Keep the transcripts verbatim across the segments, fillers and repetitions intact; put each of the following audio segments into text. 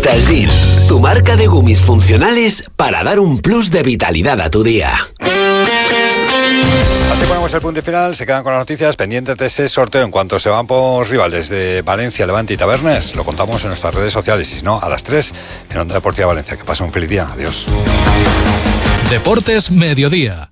Vitaldin, tu marca de gummies funcionales para dar un plus de vitalidad a tu día. Así ponemos el punto y final, se quedan con las noticias pendientes de ese sorteo. En cuanto se van por rivales de Valencia, Levante y Tabernes, lo contamos en nuestras redes sociales, y si no, a las tres en Onda Deportiva Valencia. Que pasen un feliz día, adiós. Deportes Mediodía.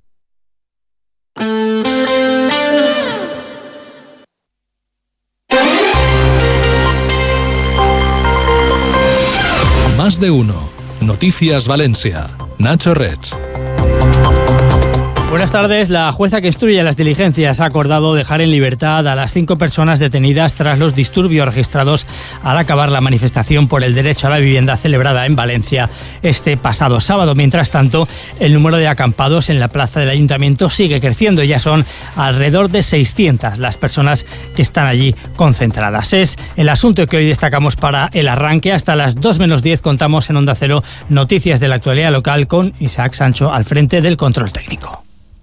Más de uno. Noticias Valencia. Nacho Rech. Buenas tardes. La jueza que instruye las diligencias ha acordado dejar en libertad a las cinco personas detenidas tras los disturbios registrados al acabar la manifestación por el derecho a la vivienda celebrada en Valencia este pasado sábado. Mientras tanto, el número de acampados en la plaza del Ayuntamiento sigue creciendo. Ya son alrededor de seiscientas las personas que están allí concentradas. Es el asunto que hoy destacamos para el arranque. Hasta las dos menos diez contamos en Onda Cero noticias de la actualidad local con Isaac Sancho al frente del control técnico.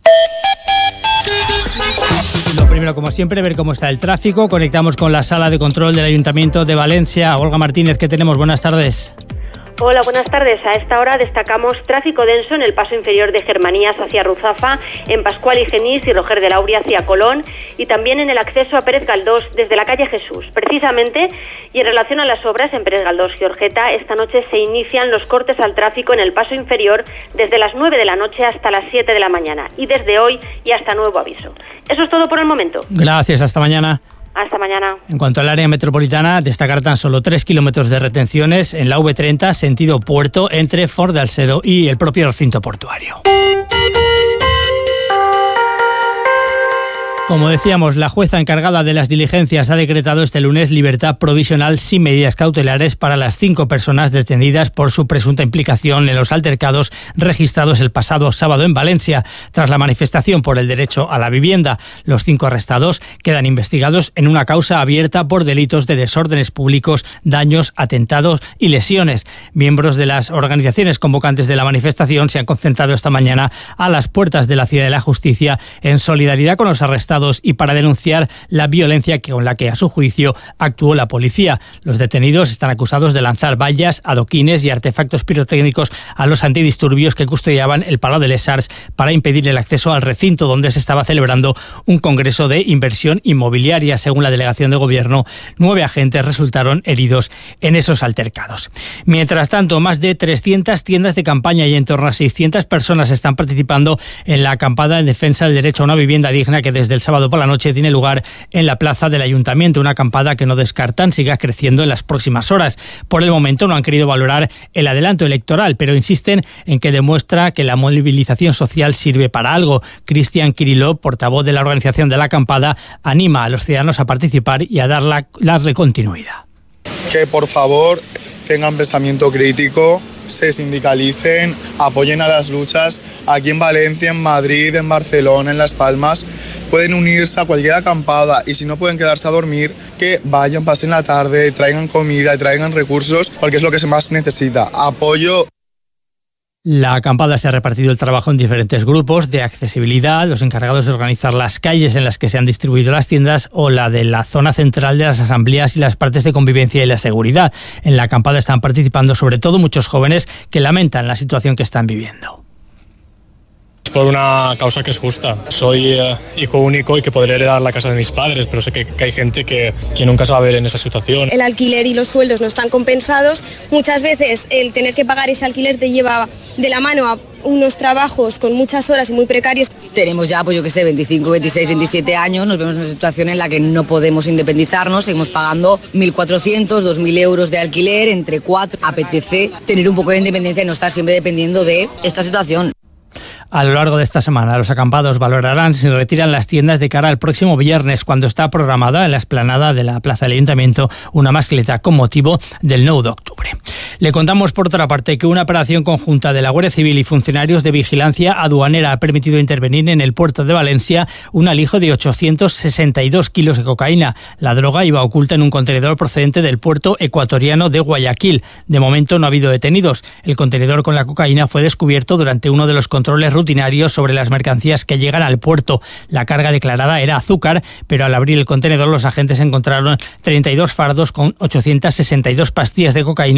Lo primero, como siempre, ver cómo está el tráfico. Conectamos con la sala de control del Ayuntamiento de Valencia. Olga Martínez, ¿qué tenemos? Buenas tardes. Hola, buenas tardes. A esta hora destacamos tráfico denso en el paso inferior de Germanías hacia Ruzafa, en Pascual y Genís y Roger de Lauria hacia Colón, y también en el acceso a Pérez Galdós desde la calle Jesús. Precisamente, y en relación a las obras en Pérez Galdós y Orgeta, esta noche se inician los cortes al tráfico en el paso inferior desde las nueve de la noche hasta las siete de la mañana, y desde hoy y hasta nuevo aviso. Eso es todo por el momento. Gracias, hasta mañana. Hasta mañana. En cuanto al área metropolitana, destacar tan solo tres kilómetros de retenciones en la V treinta, sentido puerto, entre Fort de Alcedo y el propio recinto portuario. Como decíamos, la jueza encargada de las diligencias ha decretado este lunes libertad provisional sin medidas cautelares para las cinco personas detenidas por su presunta implicación en los altercados registrados el pasado sábado en Valencia, tras la manifestación por el derecho a la vivienda. Los cinco arrestados quedan investigados en una causa abierta por delitos de desórdenes públicos, daños, atentados y lesiones. Miembros de las organizaciones convocantes de la manifestación se han concentrado esta mañana a las puertas de la Ciudad de la Justicia en solidaridad con los arrestados y para denunciar la violencia con la que, a su juicio, actuó la policía. Los detenidos están acusados de lanzar vallas, adoquines y artefactos pirotécnicos a los antidisturbios que custodiaban el Palau de les Arts para impedir el acceso al recinto donde se estaba celebrando un congreso de inversión inmobiliaria. Según la delegación de gobierno, nueve agentes resultaron heridos en esos altercados. Mientras tanto, más de trescientas tiendas de campaña y en torno a seiscientas personas están participando en la acampada en defensa del derecho a una vivienda digna que desde el sábado por la noche tiene lugar en la plaza del Ayuntamiento, una acampada que no descartan siga creciendo en las próximas horas. Por el momento no han querido valorar el adelanto electoral, pero insisten en que demuestra que la movilización social sirve para algo. Cristian Kirillov, portavoz de la organización de la acampada, anima a los ciudadanos a participar y a dar la, darle continuidad. Que por favor tengan pensamiento crítico, se sindicalicen, apoyen a las luchas. Aquí en Valencia, en Madrid, en Barcelona, en Las Palmas, pueden unirse a cualquier acampada, y si no pueden quedarse a dormir, que vayan, pasen la tarde, traigan comida, traigan recursos, porque es lo que se más necesita, apoyo. La acampada se ha repartido el trabajo en diferentes grupos de accesibilidad, los encargados de organizar las calles en las que se han distribuido las tiendas, o la de la zona central de las asambleas y las partes de convivencia y la seguridad. En la acampada están participando sobre todo muchos jóvenes que lamentan la situación que están viviendo. Por una causa que es justa. Soy eh, hijo único y que podré heredar la casa de mis padres, pero sé que, que hay gente que, que nunca se va a ver en esa situación. El alquiler y los sueldos no están compensados. Muchas veces el tener que pagar ese alquiler te lleva de la mano a unos trabajos con muchas horas y muy precarios. Tenemos ya, pues yo que sé, veinticinco, veintiséis, veintisiete años, nos vemos en una situación en la que no podemos independizarnos, seguimos pagando mil cuatrocientos, dos mil euros de alquiler, entre cuatro. Apetece tener un poco de independencia y no estar siempre dependiendo de esta situación. A lo largo de esta semana, los acampados valorarán si retiran las tiendas de cara al próximo viernes, cuando está programada en la explanada de la Plaza del Ayuntamiento una mascleta con motivo del nueve de octubre. Le contamos, por otra parte, que una operación conjunta de la Guardia Civil y funcionarios de vigilancia aduanera ha permitido intervenir en el puerto de Valencia un alijo de ochocientos sesenta y dos kilos de cocaína. La droga iba oculta en un contenedor procedente del puerto ecuatoriano de Guayaquil. De momento no ha habido detenidos. El contenedor con la cocaína fue descubierto durante uno de los controles rutinarios sobre las mercancías que llegan al puerto. La carga declarada era azúcar, pero al abrir el contenedor los agentes encontraron treinta y dos fardos con ochocientas sesenta y dos pastillas de cocaína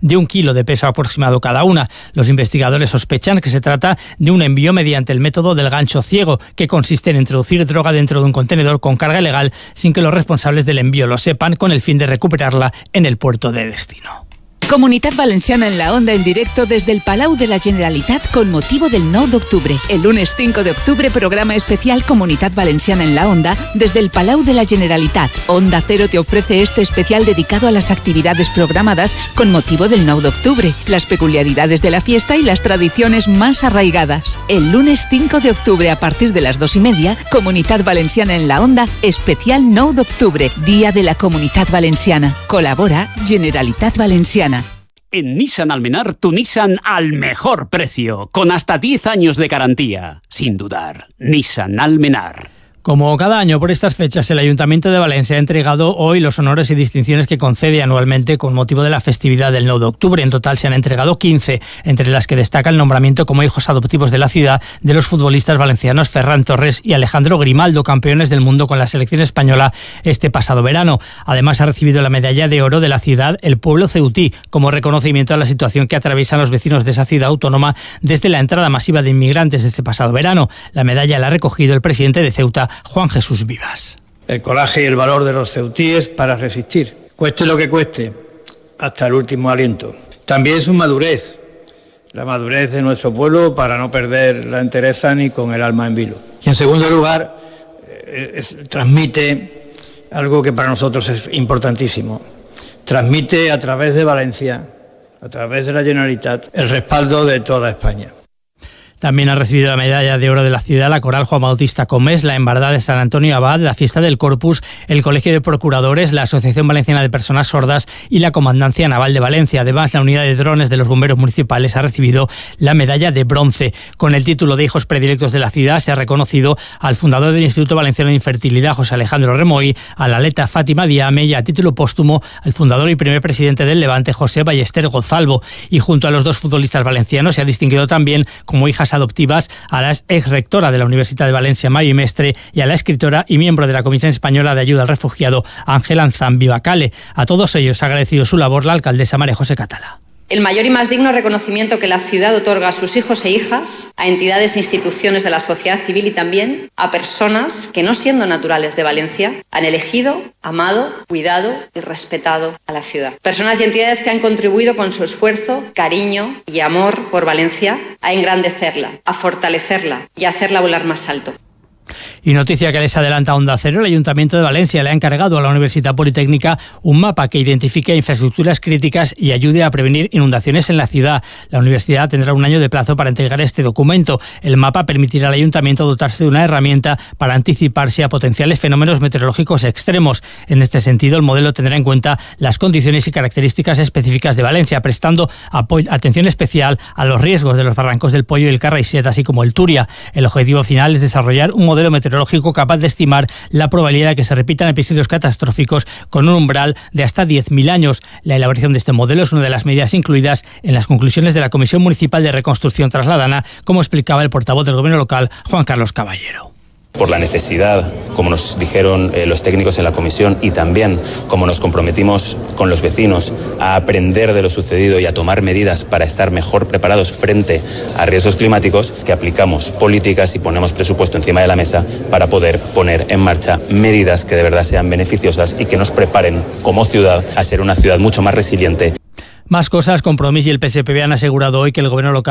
de un kilo de peso aproximado cada una. Los investigadores sospechan que se trata de un envío mediante el método del gancho ciego, que consiste en introducir droga dentro de un contenedor con carga ilegal sin que los responsables del envío lo sepan, con el fin de recuperarla en el puerto de destino. Comunitat Valenciana en la Onda en directo desde el Palau de la Generalitat con motivo del nou d'octubre. El lunes cinco de octubre, programa especial Comunitat Valenciana en la Onda desde el Palau de la Generalitat. Onda Cero te ofrece este especial dedicado a las actividades programadas con motivo del nou d'octubre, las peculiaridades de la fiesta y las tradiciones más arraigadas. El lunes cinco de octubre a partir de las dos y media, Comunitat Valenciana en la Onda, especial nou d'octubre, Día de la Comunitat Valenciana. Colabora Generalitat Valenciana. En Nissan Almenar, tu Nissan al mejor precio, con hasta diez años de garantía. Sin dudar, Nissan Almenar. Como cada año por estas fechas, el Ayuntamiento de Valencia ha entregado hoy los honores y distinciones que concede anualmente con motivo de la festividad del nou d'octubre. En total se han entregado quince, entre las que destaca el nombramiento como hijos adoptivos de la ciudad de los futbolistas valencianos Ferran Torres y Alejandro Grimaldo, campeones del mundo con la selección española este pasado verano. Además ha recibido la medalla de oro de la ciudad el pueblo ceutí, como reconocimiento a la situación que atraviesan los vecinos de esa ciudad autónoma desde la entrada masiva de inmigrantes este pasado verano. La medalla la ha recogido el presidente de Ceuta, Juan Jesús Vivas. El coraje y el valor de los ceutíes para resistir, cueste lo que cueste, hasta el último aliento. También su madurez, la madurez de nuestro pueblo para no perder la entereza ni con el alma en vilo. Y en segundo lugar, eh, es, transmite algo que para nosotros es importantísimo. Transmite a través de Valencia, a través de la Generalitat, el respaldo de toda España. También ha recibido la medalla de oro de la ciudad la Coral Juan Bautista Comés, la Embardada de San Antonio Abad, la Fiesta del Corpus, el Colegio de Procuradores, la Asociación Valenciana de Personas Sordas y la Comandancia Naval de Valencia. Además, la Unidad de Drones de los Bomberos Municipales ha recibido la medalla de bronce. Con el título de Hijos Predilectos de la Ciudad se ha reconocido al fundador del Instituto Valenciano de Infertilidad, José Alejandro Remoy, a la atleta Fátima Diame y a título póstumo al fundador y primer presidente del Levante, José Ballester Gozalvo. Y junto a los dos futbolistas valencianos se ha distinguido también como hijas adoptivas a la ex rectora de la Universidad de Valencia, Mavi Mestre, y a la escritora y miembro de la Comisión Española de Ayuda al Refugiado, Ángela Anzán Vivacale. A todos ellos ha agradecido su labor la alcaldesa María José Catala. El mayor y más digno reconocimiento que la ciudad otorga a sus hijos e hijas, a entidades e instituciones de la sociedad civil y también a personas que, no siendo naturales de Valencia, han elegido, amado, cuidado y respetado a la ciudad. Personas y entidades que han contribuido con su esfuerzo, cariño y amor por Valencia a engrandecerla, a fortalecerla y a hacerla volar más alto. Y noticia que les adelanta Onda Cero, el Ayuntamiento de Valencia le ha encargado a la Universidad Politécnica un mapa que identifique infraestructuras críticas y ayude a prevenir inundaciones en la ciudad. La universidad tendrá un año de plazo para entregar este documento. El mapa permitirá al Ayuntamiento dotarse de una herramienta para anticiparse a potenciales fenómenos meteorológicos extremos. En este sentido, el modelo tendrá en cuenta las condiciones y características específicas de Valencia, prestando atención especial a los riesgos de los barrancos del Pollo y el Carraixet, así como el Túria. El objetivo final es desarrollar un modelo meteorológico capaz de estimar la probabilidad de que se repitan episodios catastróficos con un umbral de hasta diez mil años. La elaboración de este modelo es una de las medidas incluidas en las conclusiones de la Comisión Municipal de Reconstrucción Trasladana, como explicaba el portavoz del Gobierno local, Juan Carlos Caballero. Por la necesidad, como nos dijeron eh, los técnicos en la comisión, y también como nos comprometimos con los vecinos a aprender de lo sucedido y a tomar medidas para estar mejor preparados frente a riesgos climáticos, que aplicamos políticas y ponemos presupuesto encima de la mesa para poder poner en marcha medidas que de verdad sean beneficiosas y que nos preparen como ciudad a ser una ciudad mucho más resiliente. Más cosas, Compromís y el P S P B han asegurado hoy que el Gobierno local